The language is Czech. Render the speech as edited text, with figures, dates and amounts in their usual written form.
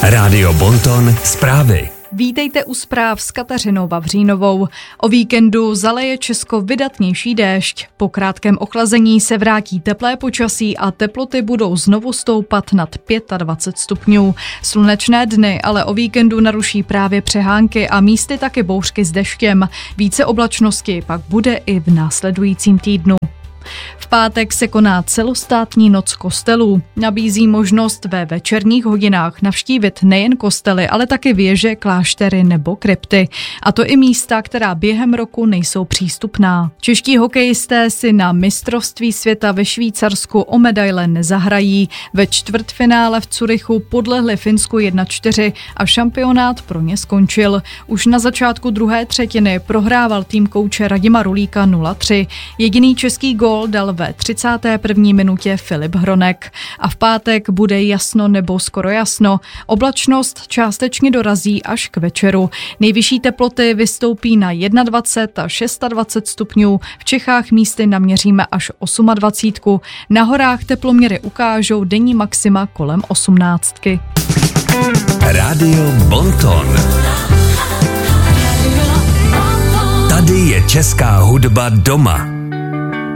Rádio Bonton zprávy. Vítejte u zpráv s Kateřinou Vavřínovou. O víkendu zaleje Česko vydatnější déšť. Po krátkém ochlazení se vrátí teplé počasí a teploty budou znovu stoupat nad 25 stupňů. Slunečné dny ale o víkendu naruší právě přehánky a místy taky bouřky s deštěm. Více oblačnosti pak bude i v následujícím týdnu. V pátek se koná celostátní noc kostelů. Nabízí možnost ve večerních hodinách navštívit nejen kostely, ale také věže, kláštery nebo krypty. A to i místa, která během roku nejsou přístupná. Čeští hokejisté si na mistrovství světa ve Švýcarsku o medaile nezahrají. Ve čtvrtfinále v Curychu podlehli Finsku 1-4 a šampionát pro ně skončil. Už na začátku druhé třetiny prohrával tým kouče Radima Rulíka 0-3. Jediný český gól dal ve 31. minutě Filip Hronek. A v pátek bude jasno nebo skoro jasno. Oblačnost částečně dorazí až k večeru. Nejvyšší teploty vystoupí na 21 a 26 stupňů. V Čechách místy naměříme až 28. Na horách teploměry ukážou denní maxima kolem 18. Rádio Bonton. Tady je česká hudba doma.